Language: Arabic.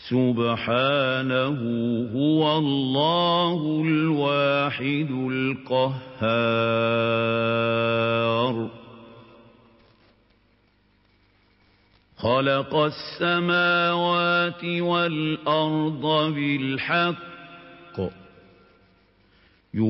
سبحانه هو الله الواحد القهار خلق السماوات والأرض بالحق